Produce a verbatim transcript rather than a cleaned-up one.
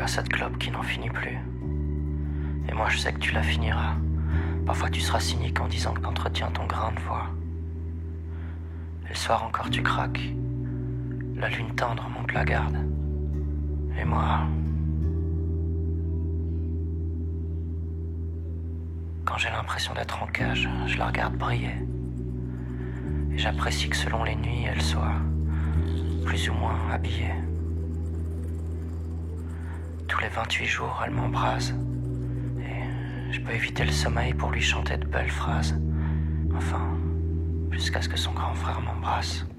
as cette clope qui n'en finit plus. Et moi je sais que tu la finiras. Parfois tu seras cynique en disant que t'entretiens ton grain de voix. Et le soir encore tu craques. La lune tendre monte la garde. Et moi... Quand j'ai l'impression d'être en cage, je la regarde briller. Et j'apprécie que selon les nuits, elle soit plus ou moins habillée. Tous les vingt-huit jours, elle m'embrase. Et je peux éviter le sommeil pour lui chanter de belles phrases. Enfin, jusqu'à ce que son grand frère m'embrasse.